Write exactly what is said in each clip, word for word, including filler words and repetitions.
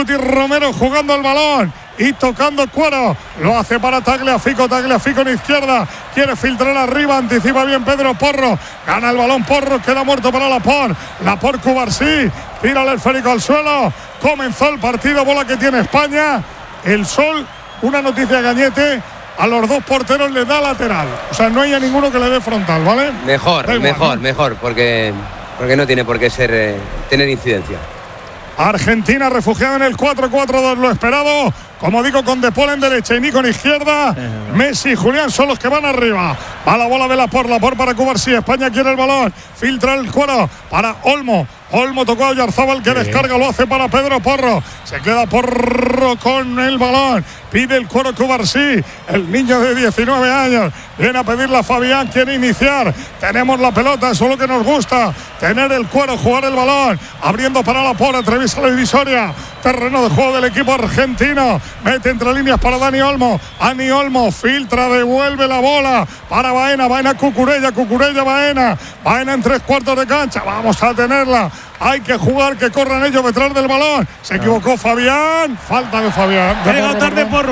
Cuti Romero jugando el balón y tocando cuero. Lo hace para Tagliafico. Tagliafico en izquierda. Quiere filtrar arriba. Anticipa bien Pedro Porro. Gana el balón Porro. Queda muerto para Laporte. Laporte Cubarsí. Tira el esférico al suelo. Comenzó el partido. Bola que tiene España. El Sol. Una noticia Cañete. A los dos porteros les da lateral. O sea, no hay a ninguno que le dé frontal, ¿vale? Mejor, igual, mejor, ¿no? mejor. Porque, porque no tiene por qué ser eh, tener incidencia. Argentina refugiada en el cuatro cuatro dos, lo esperado. Como digo, con De Paul en derecha y Nico en izquierda. Messi y Julián son los que van arriba. Va la bola de Laporte. Laporte para Cubarsí. España quiere el balón. Filtra el cuero para Olmo. Olmo tocó a Oyarzábal que sí. Descarga, lo hace para Pedro Porro. Se queda Porro con el balón. Pide el cuero Cubarsí. El niño de diecinueve años. Viene a pedirle a Fabián. Quiere iniciar. Tenemos la pelota. Eso es lo que nos gusta. Tener el cuero, jugar el balón. Abriendo para Laporte. Atraviesa la divisoria. Terreno de juego del equipo argentino. Mete entre líneas para Dani Olmo. Dani Olmo filtra, devuelve la bola para Baena. Baena Cucurella. Cucurella Baena. Baena en tres cuartos de cancha. Vamos a tenerla. Hay que jugar, que corran ellos detrás del balón. Se equivocó Fabián. Falta de Fabián. Ha llegado tarde Porro.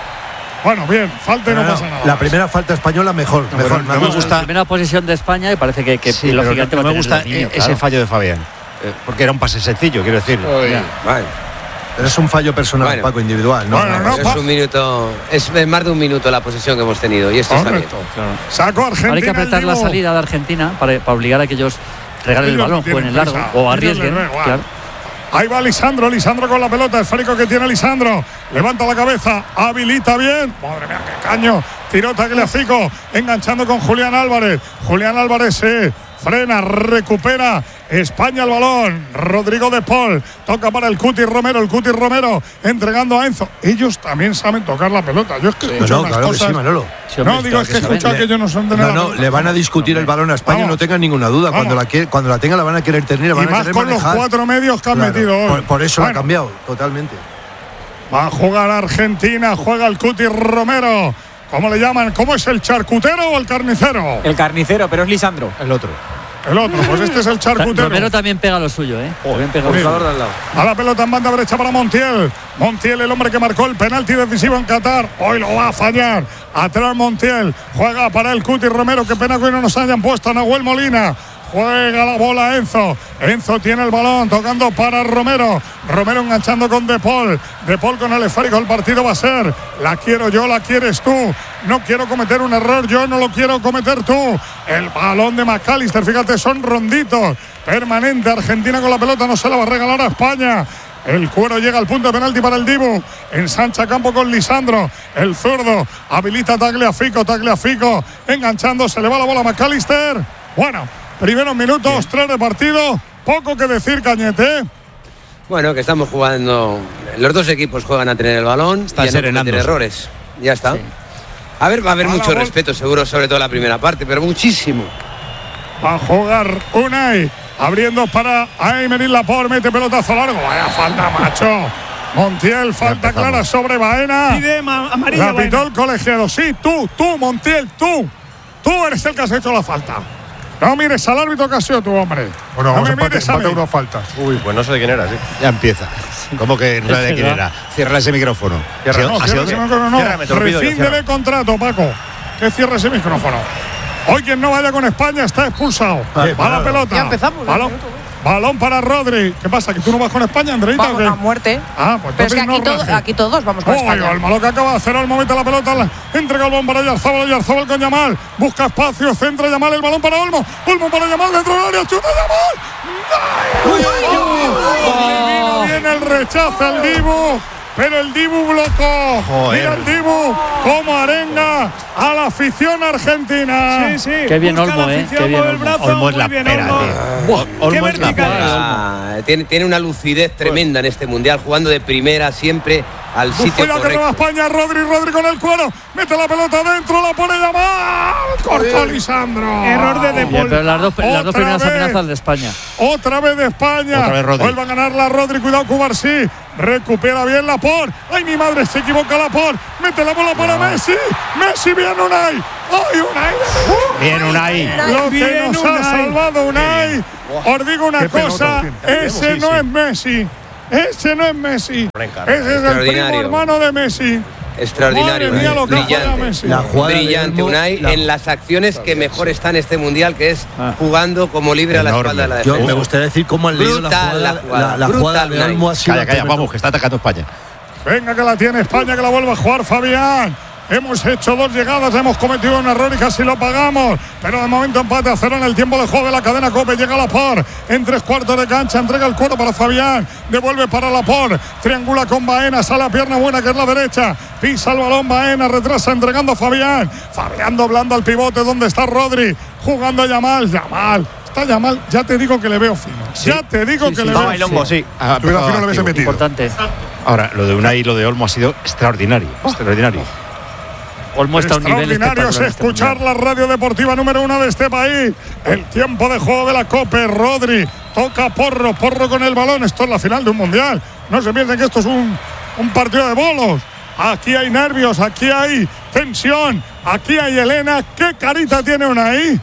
Bueno, bien, falta y no, no pasa nada. La primera falta española mejor. No, mejor no me gusta. La primera posición de España y parece que, que sí, lógicamente no, no va a me gusta tener niño, ese claro. fallo de Fabián. Eh, porque era un pase sencillo, quiero decir. Vale. Pero es un fallo personal, bueno, Paco, individual. No, bueno, no, no, es un minuto, es más de un minuto la posesión que hemos tenido y esto Correcto. está bien. Claro. Sacó Argentina. Ahora hay que apretar la salida de Argentina para, para obligar a que ellos regalen el balón, jueguen el largo o arriesguen. Claro. Ahí va Lisandro, Lisandro con la pelota, el esférico que tiene Lisandro. Levanta la cabeza, habilita bien. Madre mía, qué caño. Tiró Tagliafico, enganchando con Julián Álvarez. Julián Álvarez se frena, recupera. España el balón. Rodrigo De Paul toca para el Cuti Romero. El Cuti Romero entregando a Enzo. Ellos también saben tocar la pelota. Yo es que sí. escucho no, unas claro cosas. Que sí, Manolo. Sí, hombre, no, digo, es que he escuchado que ellos no son de nada. No, no, le van a discutir el balón a España, vamos, no tengan ninguna duda. Cuando la, que, cuando la tenga la van a querer tener. La van y a más querer con manejar. Los cuatro medios que han claro, metido hoy. Por, por eso bueno, la ha cambiado totalmente. Va a jugar Argentina, juega el Cuti Romero. ¿Cómo le llaman? ¿Cómo es el charcutero o el carnicero? El carnicero, pero es Lisandro. El otro. El otro, pues este es el charcutero. Romero también pega lo suyo, ¿eh? Oh, también pega de lo al lado. A la pelota en banda derecha para Montiel. Montiel, el hombre que marcó el penalti decisivo en Qatar. Hoy lo va a fallar. Atrás Montiel. Juega para el Cuti Romero. Qué pena que hoy no nos hayan puesto a Nahuel Molina. Juega la bola Enzo. Enzo tiene el balón tocando para Romero. Romero enganchando con De Paul. De Paul con el esférico. El partido va a ser: la quiero yo, la quieres tú. No quiero cometer un error, yo no lo quiero cometer tú. El balón de McAllister, fíjate, son ronditos. Permanente, Argentina con la pelota, no se la va a regalar a España. El cuero llega al punto de penalti para el Dibu. Ensancha campo con Lisandro. El zurdo habilita a Tagliafico. Tagliafico enganchando, se le va la bola a McAllister. Bueno, primeros minutos, bien. Tres de partido. Poco que decir, Cañete. Bueno, que estamos jugando. Los dos equipos juegan a tener el balón. Está y a no cometer errores. Ya está. Sí. A ver, va a haber a mucho respeto, seguro, sobre todo la primera parte, pero muchísimo. Va a jugar Unai. Abriendo para Aymeric Laporte. Mete pelotazo largo. Vaya falta, macho. Montiel, falta clara sobre Baena. Pide amarilla. La pitó el colegiado. Sí, tú, tú, Montiel, tú. Tú eres el que has hecho la falta. No mires al árbitro que ha sido tu hombre. Bueno, no vamos me a mires empate, a mí. unas faltas. Uy, pues no sé de quién era, sí. Ya empieza. ¿Cómo que no sabe de quién era? Cierra ese micrófono. Cierra, no, cierra ese micrófono, no. Rescinde de contrato, Paco. Que cierre ese micrófono. Hoy quien no vaya con España está expulsado. Vale, va la pelota. Ya empezamos. Balón, balón para Rodri. ¿Qué pasa? ¿Que tú no vas con España, Andreita? Vamos a muerte. Ah, pues pero es que aquí, no todo, aquí todos vamos con oh, España. El malo que acaba de hacer al momento la pelota. La, entrega el balón para Oyarzábal. Oyarzábal con Yamal. Busca espacio. Centra Yamal. El balón para Olmo. Olmo para Yamal. Dentro del área. Chuta Yamal. ¡Uy, uy, uy! uy. Viene el rechazo al Dibu. Pero el Dibu blocó. Joder. Mira el Dibu cómo arenga a la afición argentina. Sí, sí. Qué bien Olmo, eh. Qué bien el brazo, Olmo es la bien, pera, Olmo. Olmo Qué es la pera. Tiene, tiene una lucidez tremenda en este mundial, jugando de primera siempre al Buf, sitio cuidado correcto. Que roba España, Rodri, Rodri con el cuero. Mete la pelota adentro, la pone Yamal. Cortó Lisandro. Error de De Paul. Pero las dos, las dos primeras vez. amenazas de España. Otra vez de España. Otra vez Rodri. Vuelve a ganarla Rodri. Cuidado, Cubarsí. Recupera bien Laporte. Ay, mi madre, se equivoca Laporte. Mete la bola para no. Messi. Messi, bien Unai. Ay, Unai. Bien Unai. Lo que bien, nos Unai. ha salvado Unai. Os digo una cosa. Ese sí, no sí. es Messi. Ese no es Messi. Ese es el primo hermano de Messi. Extraordinario, Madre mía, lo que brillante, Messi. La jugada brillante de Olmo, Unai la- en las acciones que mejor está en este mundial, que es Ah. jugando como libre a la Enorme. espalda de la Yo defensa. me gustaría decir cómo han leído la Brutal jugada, la jugada, la, la brutal, jugada de Unai. Olmo ha sido Calla, calla, tremendo. vamos, que está atacando España. Venga, que la tiene España, que la vuelve a jugar Fabián. Hemos hecho dos llegadas, hemos cometido un error y casi lo pagamos. Pero de momento empate a cero en el tiempo de juego de la cadena COPE. Llega Laporte en tres cuartos de cancha, entrega el cuero para Fabián, devuelve para Laporte, triangula con Baena, sale a pierna buena que es la derecha, pisa el balón Baena, retrasa entregando a Fabián. Fabián doblando al pivote donde está Rodri, jugando a Yamal, Yamal. Está Yamal, ya te digo que le veo fino. Ya te digo Sí, que sí, le va veo bailongo, fino. sí. Ah, Tuviera empezado fino lo hubiese activo. metido. Importante. Ahora, lo de Unai y lo de Olmo ha sido extraordinario. Extraordinario. Olmo está a un nivel Extraordinario es espectacular en este escuchar mundial. la radio deportiva número uno de este país. El tiempo de juego de la COPE. Rodri toca Porro, Porro con el balón. Esto es la final de un mundial. No se piensen que esto es un, un partido de bolos. Aquí hay nervios, aquí hay tensión, aquí hay Elena. ¿Qué carita tiene Unai?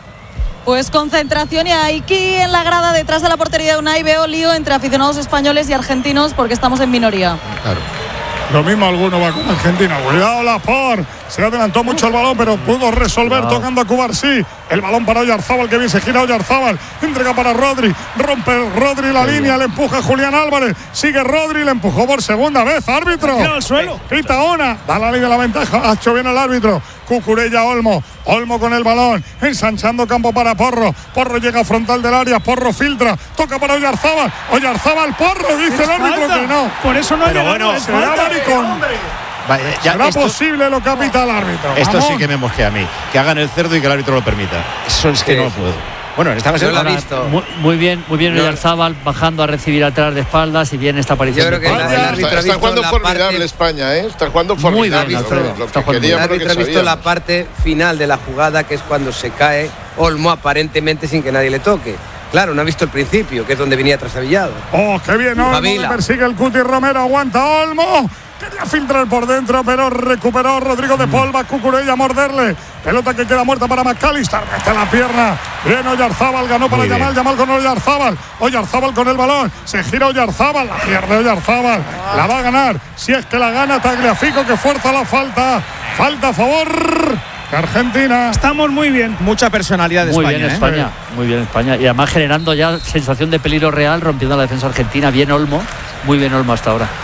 Pues concentración, y aquí en la grada detrás de la portería de Unai veo lío entre aficionados españoles y argentinos porque estamos en minoría. Claro. Lo mismo alguno va con Argentina. Cuidado Laporte. Se adelantó mucho el balón, pero pudo resolver Cuidado. tocando a Cubarsí. El balón para Oyarzábal, que bien se gira Oyarzábal. Entrega para Rodri. Rompe Rodri la línea. Le empuja Julián Álvarez. Sigue Rodri. Le empujó por segunda vez. Árbitro. Tira al suelo. Quita una. Da la línea de la ventaja. Ha hecho bien el árbitro. Cucurella Olmo. Olmo con el balón. Ensanchando campo para Porro. Porro llega a frontal del área. Porro filtra. Toca para Oyarzábal. Oyarzábal, Porro. Dice el árbitro que no. Por eso no hay Pero bueno, es se da falta. maricón. Vale, ya, ¿Será esto, posible lo que pita el árbitro? esto sí Vamos. que me mosquea a mí. Que hagan el cerdo y que el árbitro lo permita. Eso es que Sí. no puedo. Bueno, en esta Yo ocasión lo he Ahora, visto. Muy, muy bien, muy bien No. Oyarzábal bajando a recibir atrás de espaldas y bien esta aparición. Yo creo de que Porro. el, el árbitro Está, ha está visto jugando la formidable parte, España, ¿eh? Está jugando Muy formidable. bien, Alfredo, Alfredo. lo Está que jugando queríamos, el lo árbitro que ha visto la sabíamos. parte final de la jugada, que es cuando se cae Olmo aparentemente sin que nadie le toque. Claro, no ha visto el principio, que es donde venía trastabillado. Oh, qué bien, Olmo. Pavila. Le persigue el Cuti Romero. Aguanta Olmo. Quería filtrar por dentro, pero recuperó Rodrigo de Paul. Va Cucurella a morderle. Pelota que queda muerta para McAllister. Mete la pierna. Bien, Oyarzábal. Ganó para Muy bien. Yamal. Yamal con Oyarzábal. Oyarzábal con el balón. Se gira Oyarzábal. La pierde Oyarzábal. La va a ganar. Si es que la gana Tagliafico, que fuerza la falta. Falta a favor de Argentina. Estamos muy bien. Mucha personalidad de Muy España. bien ¿eh? España, muy bien España. Y además generando ya sensación de peligro real, rompiendo la defensa argentina. Bien Olmo, muy bien Olmo hasta ahora.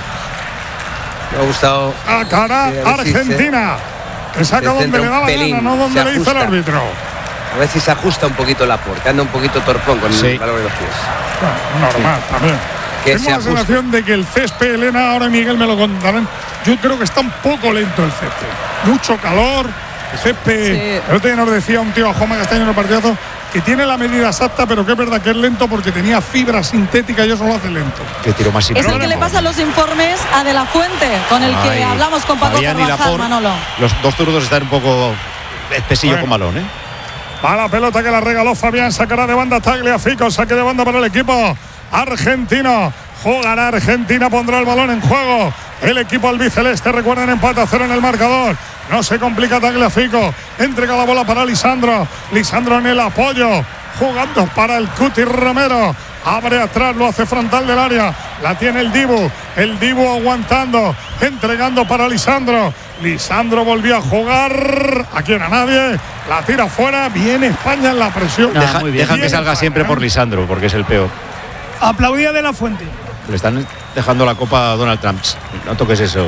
Me ha gustado. A cara Sí, a ver si se- Argentina. Que saca se donde centra le un da la pelín, gana, no donde se le dice el ajusta. árbitro. A ver si se ajusta un poquito la puerta, anda un poquito torpón con Sí. el balón de los pies. Bueno, normal, también. Que Tengo se la ajuste. sensación de que el césped, Elena, ahora Miguel me lo contarán. Yo creo que está un poco lento el césped. Mucho calor. El césped. Sí. El otro día nos decía un tío a Juanma Castaño en el partidazo que tiene la medida exacta, pero que es verdad que es lento porque tenía fibra sintética y eso lo hace lento. Que tiro más Es el que simpático. le pasa los informes a De La Fuente, con el que Ay, hablamos con Paco Fabián y Carvajal, Laporte, Manolo. Los dos zurdos están un poco espesillo Bueno. con balón, ¿eh? Va la pelota que la regaló Fabián, sacará de banda Tagliafico, saque de banda para el equipo argentino. Jugará Argentina, pondrá el balón en juego. El equipo albiceleste, recuerden, empate a cero en el marcador. No se complica Tagliafico. Entrega la bola para Lisandro. Lisandro en el apoyo. Jugando para el Cuti Romero. Abre atrás, lo hace frontal del área. La tiene el Dibu. El Dibu aguantando. Entregando para Lisandro. Lisandro volvió a jugar. Aquí no a nadie. La tira fuera. Viene España en la presión. No, Deja- muy bien. dejan que Bien salga España, siempre ¿eh? por Lisandro, porque es el peor. Aplaudía De La Fuente. Le están dejando la copa a Donald Trump. No toques eso.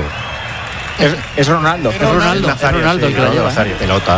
Es, es Ronaldo. Es Ronaldo, es Ronaldo el que la lleva. ¿eh? Pelota.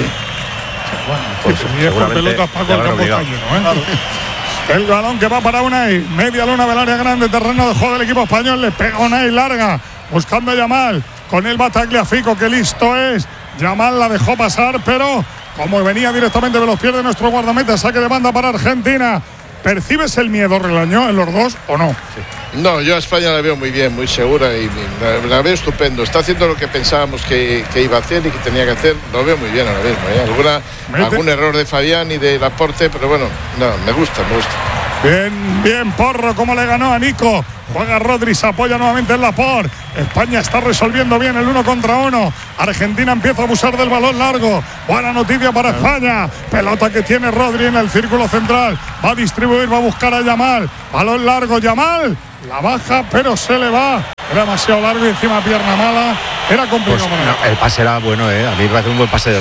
Pues con pelotas Paco, el campo está lleno, ¿eh? El balón que va para Unai, media luna del área grande, terreno de juego del equipo español, le pega Unai larga, buscando a Yamal, con el Tagliafico, que listo es. Yamal la dejó pasar, pero como venía directamente de los pies de nuestro guardameta, saque de banda para Argentina. ¿Percibes el miedo, Relañó, en los dos o no? No, yo a España la veo muy bien, muy segura y la, la veo estupendo. Está haciendo lo que pensábamos que, que iba a hacer y que tenía que hacer. Lo veo muy bien ahora mismo. ¿eh? Alguna, Mete. algún error de Fabián y de Laporte, pero bueno, no, me gusta, me gusta. Bien, bien, Porro, como le ganó a Nico. Juega Rodri, se apoya nuevamente en Laporte. España está resolviendo bien el uno contra uno. Argentina empieza a abusar del balón largo. Buena noticia para España. Pelota que tiene Rodri en el círculo central. Va a distribuir, va a buscar a Yamal. Balón largo, Yamal. La baja, pero se le va. Era demasiado largo y encima pierna mala. Era complicado. Pues, no, el pase era bueno, ¿eh? A mí me parece un buen pase de